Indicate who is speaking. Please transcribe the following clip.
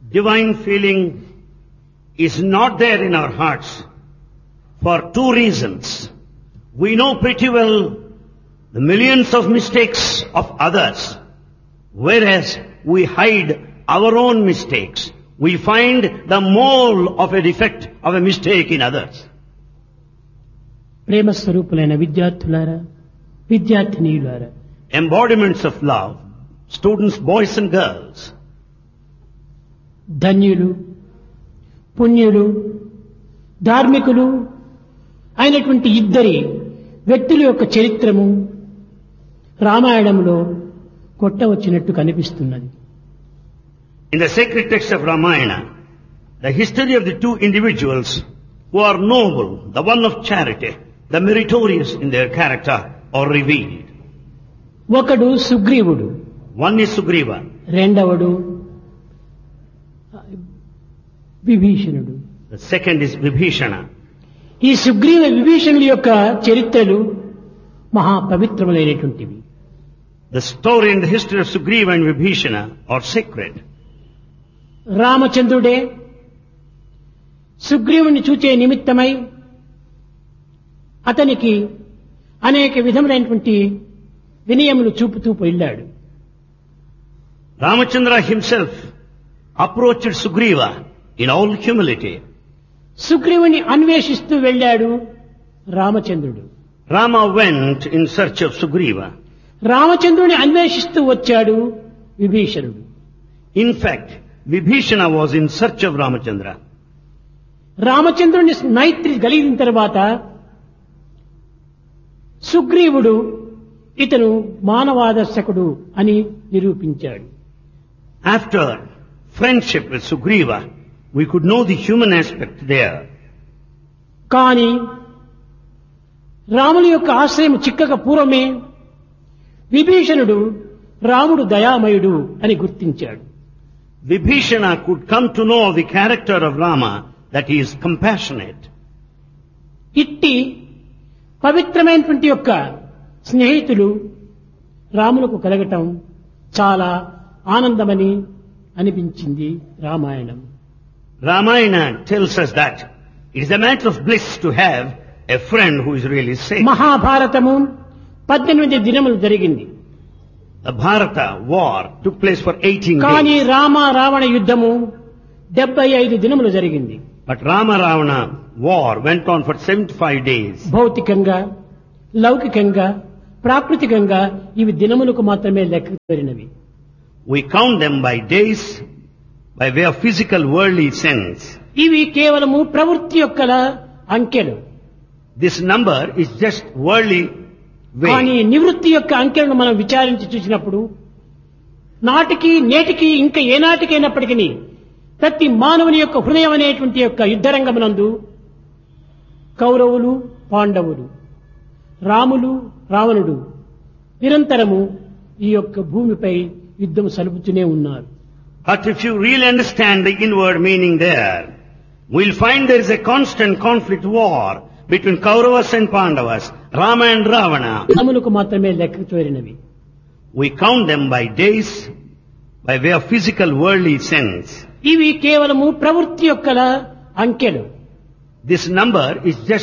Speaker 1: divine feeling is not there in our hearts for two reasons. We know pretty well the millions of mistakes of others, whereas we hide our own mistakes. We find the mole of a defect of a mistake in others.
Speaker 2: ప్రేమ స్వరూపులైన విద్యార్థులారా, విద్యార్థినీయులారా,
Speaker 1: Embodiments of love, students, boys and girls,
Speaker 2: ధన్యులు, పుణ్యులు, ధార్మికులు అయినటువంటి ఇద్దరి వ్యక్తుల యొక్క చరిత్రము రామాయణంలో కొట్టవచ్చినట్టు కనిపిస్తున్నది.
Speaker 1: in the sacred text of Ramayana, the history of the two individuals who are noble, the one of charity, the meritorious in their character, are revealed.
Speaker 2: ఒకడు సుగ్రీవుడు,
Speaker 1: One is Sugriva,
Speaker 2: రెండవడు విభీషణుడు.
Speaker 1: the second is Vibhishana.
Speaker 2: ఈ సుగ్రీవ విభీషణుల యొక్క చరిత్రలు మహా పవిత్రములైనటువంటివి.
Speaker 1: The story and the history of Sugriva and Vibhishana are sacred.
Speaker 2: రామచంద్రుడే సుగ్రీవుని చూచే నిమిత్తమై అతనికి అనేక విధములైనటువంటి వినయములు చూపుతూ వెళ్ళాడు.
Speaker 1: Ramachandra himself approached Sugriva in all humility.
Speaker 2: సుగ్రీవుని అన్వేషిస్తూ వెళ్ళాడు రామచంద్రుడు.
Speaker 1: Rama went in search of Sugriva.
Speaker 2: రామచంద్రుని అన్వేషిస్తూ వచ్చాడు విభీషణుడు.
Speaker 1: In fact, Vibhishana was in search of Ramachandra.
Speaker 2: రామచంద్రుని మైత్రి కలిగిన తర్వాత సుగ్రీవుడు ఇతను మానవాదర్శకుడు అని నిరూపించాడు.
Speaker 1: After friendship with Sugriva, we could know the human aspect there.
Speaker 2: కానీ రాముని యొక్క ఆశ్రయం చిక్కక పూర్వమే విభీషణుడు రాముడు దయామయుడు అని గుర్తించాడు.
Speaker 1: Vibhishana could come to know the character of Rama, that he is compassionate.
Speaker 2: ఇట్టి పవిత్రమైనటువంటి యొక్క స్నేహితులు రాములకు కలగటం చాలా ఆనందమని అనిపించింది Ramayanam.
Speaker 1: Ramayana tells us that it is a matter of bliss to have a friend who is really safe.
Speaker 2: మహాభారతము 18 దినములు జరిగింది.
Speaker 1: The Bharata war took place for 18
Speaker 2: కానీ
Speaker 1: days.
Speaker 2: రామ రావణ యుద్ధము 75 దినములు జరిగింది.
Speaker 1: But Rama Ravana war went on for 75 days.
Speaker 2: భౌతికంగా, లౌకికంగా, ప్రాకృతికంగా ఇవి దినములకు మాత్రమే లెక్కబడినవి.
Speaker 1: We count them by days, by way of physical worldly sense.
Speaker 2: ఇవి కేవలము ప్రవృత్తి యొక్క అంకెలు.
Speaker 1: This number is just worldly
Speaker 2: కానీ
Speaker 1: way.
Speaker 2: నివృత్తి యొక్క అంకెలను మనం విచారించి చూసినప్పుడు నాటికి నేటికి ఇంకా ఏనాటికైనప్పటికీ ప్రతి మానవుని యొక్క హృదయం అనేటువంటి యొక్క యుద్ధరంగమునందు కౌరవులు, పాండవులు, రాములు, రావణుడు నిరంతరము ఈ యొక్క భూమిపై యుద్ధం సలుపుతూనే ఉన్నారు.
Speaker 1: But if you really understand the inward meaning there, we'll find there is a constant conflict war between Kauravas and Pandavas, Rama and Ravana.
Speaker 2: దినములకు మాత్రమే లెక్క చేరినవి.
Speaker 1: We count them by days, by way of physical worldly sense.
Speaker 2: ఇవి కేవలము ప్రవృత్తి యొక్క అంకెలు.
Speaker 1: This number is just